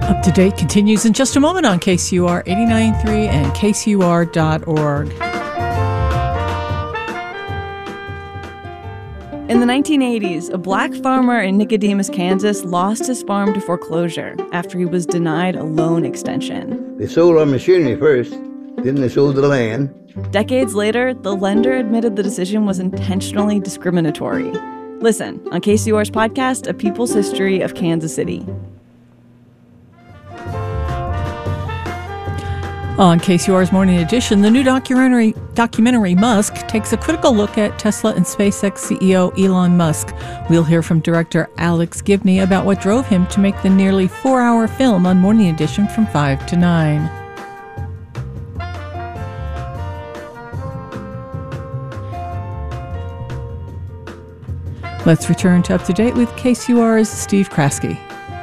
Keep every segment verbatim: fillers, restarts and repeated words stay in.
Up to Date continues in just a moment on K C U R eighty-nine point three and K C U R dot org. In the nineteen eighties, a black farmer in Nicodemus, Kansas lost his farm to foreclosure after he was denied a loan extension. They sold our machinery first, then they sold the land. Decades later, the lender admitted the decision was intentionally discriminatory. Listen on K C U R's podcast, A People's History of Kansas City. On K C U R's Morning Edition, the new documentary, documentary Musk takes a critical look at Tesla and SpaceX C E O Elon Musk. We'll hear from director Alex Gibney about what drove him to make the nearly four-hour film on Morning Edition from five to nine. Let's return to Up to Date with K C U R's Steve Kraske.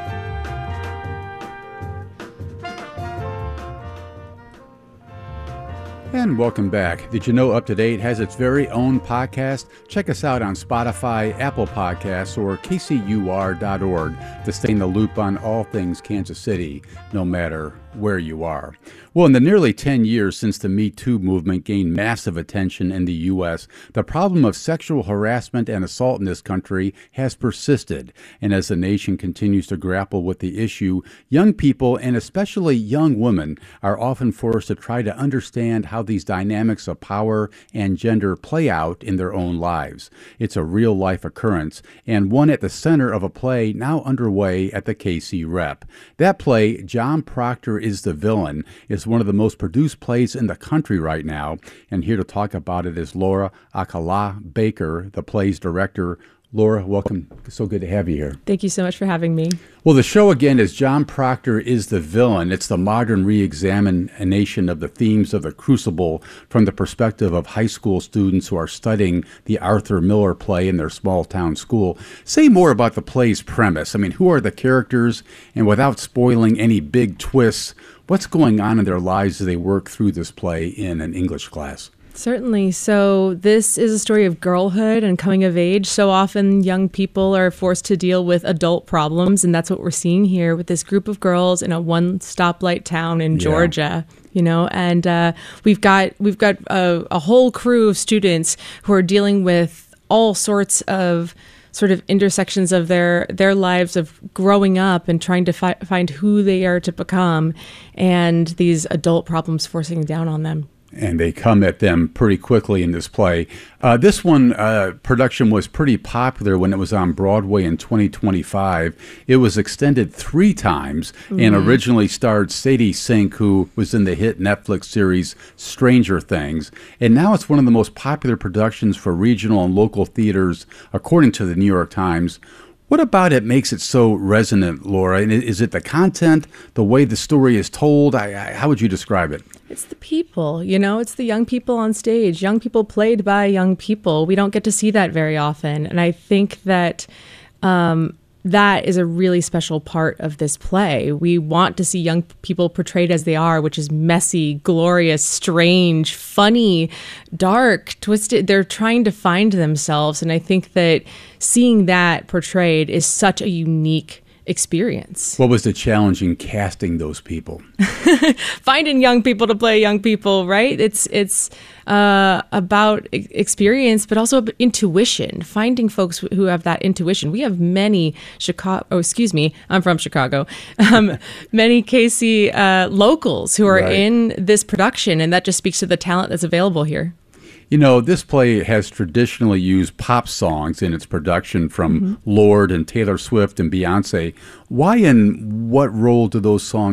And welcome back. Did you know Up to Date has its very own podcast? Check us out on Spotify, Apple Podcasts, or K C U R dot org to stay in the loop on all things Kansas City, no matter where you are. Well, in the nearly ten years since the Me Too movement gained massive attention in the U S, the problem of sexual harassment and assault in this country has persisted. And as the nation continues to grapple with the issue, young people, and especially young women, are often forced to try to understand how these dynamics of power and gender play out in their own lives. It's a real-life occurrence, and one at the center of a play now underway at the K C Rep. That play, John Proctor is the Villain, is one of the most produced plays in the country right now, and here to talk about it is Laura Alcala Baker, the play's director. Laura, welcome. So good to have you here. Thank you so much for having me. Well, the show again is John Proctor is the Villain. It's the modern re-examination of the themes of the Crucible from the perspective of high school students who are studying the Arthur Miller play in their small town school. Say more about the play's premise. I mean, who are the characters? And without spoiling any big twists, what's going on in their lives as they work through this play in an English class? Certainly. So this is a story of girlhood and coming of age. So often young people are forced to deal with adult problems, and that's what we're seeing here with this group of girls in a one stoplight town in Georgia. Yeah. You know, and uh, we've got we've got a, a whole crew of students who are dealing with all sorts of sort of intersections of their their lives of growing up and trying to fi- find who they are to become, and these adult problems forcing down on them. And they come at them pretty quickly in this play. Uh, this one uh, production was pretty popular when it was on Broadway in twenty twenty-five. It was extended three times mm-hmm. and originally starred Sadie Sink, who was in the hit Netflix series Stranger Things. And now it's one of the most popular productions for regional and local theaters, according to the New York Times. What about it makes it so resonant, Laura? And is it the content, the way the story is told? I, I, how would you describe it? It's the people, you know, it's the young people on stage, young people played by young people. We don't get to see that very often. And I think that um, that is a really special part of this play. We want to see young people portrayed as they are, which is messy, glorious, strange, funny, dark, twisted. They're trying to find themselves. And I think that seeing that portrayed is such a unique experience. What was the challenge in casting those people? Finding young people to play young people, right? It's it's uh, about experience, but also intuition. Finding folks who have that intuition. We have many Chicago. Oh, excuse me. I'm from Chicago. Um, many K C uh, locals who are right. in this production, and that just speaks to the talent that's available here. You know, this play has traditionally used pop songs in its production from mm-hmm. Lorde and Taylor Swift and Beyonce. Why and what role do those songs